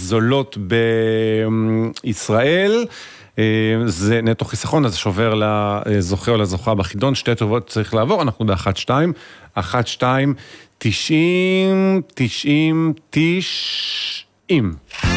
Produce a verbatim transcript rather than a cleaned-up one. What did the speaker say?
הזולות בישראל, זה נטו חיסכון, אז שובר לזוכה או לזוכה בחידון, שתי תשובות צריך לעבור, אנחנו ב-אחת שתיים, אחת שתיים, תשעים, תשעים, תשעים.